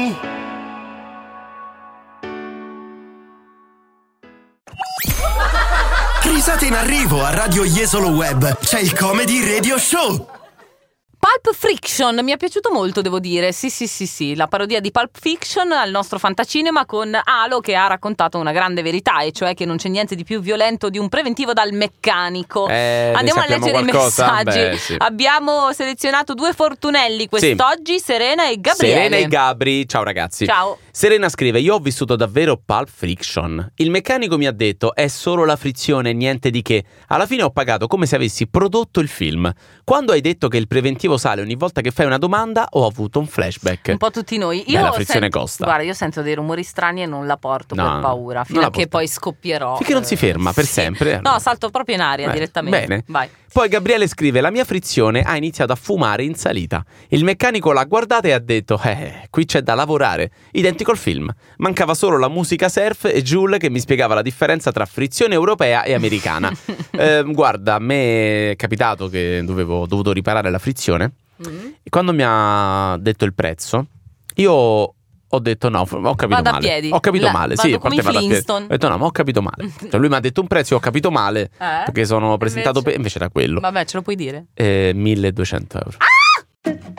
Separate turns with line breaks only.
Risate in arrivo a Radio Jesolo Web. C'è il Comedy Radio Show.
Pulp Fiction, mi è piaciuto molto, devo dire. Sì, la parodia di Pulp Fiction al nostro fantacinema con Alo, che ha raccontato una grande verità, e cioè che non c'è niente di più violento di un preventivo dal meccanico. Andiamo a leggere i messaggi.
Sì.
Abbiamo selezionato 2 fortunelli quest'oggi, Serena e Gabriele.
Serena e Gabri, ciao ragazzi.
Ciao.
Serena scrive: io ho vissuto davvero Pulp Fiction. Il meccanico mi ha detto è solo la frizione, niente di che. Alla fine ho pagato come se avessi prodotto il film. Quando hai detto che il preventivo sale ogni volta che fai una domanda, ho avuto un flashback.
Un po' tutti noi.
La frizione costa.
Guarda, io sento dei rumori strani e non la porto per paura, fino a che poi scoppierò.
Finché non si ferma per sempre.
No, salto proprio in aria direttamente.
Bene.
Vai.
Poi Gabriele scrive: la mia frizione ha iniziato a fumare in salita. Il meccanico l'ha guardata e ha detto: qui c'è da lavorare. Identico al film. Mancava solo la musica surf e Jules che mi spiegava la differenza tra frizione europea e americana. Guarda, a me è capitato che ho dovuto riparare la frizione. E quando mi ha detto il prezzo, io ho detto no, ho capito
vado
male.
A piedi.
Ho capito male, sì, a
come
parte vado a piedi.
Flintstone.
Ho detto no, ma ho capito male. Cioè, lui mi ha detto un prezzo, io ho capito male perché sono presentato invece era quello.
Vabbè, ce lo puoi dire?
1.200 euro.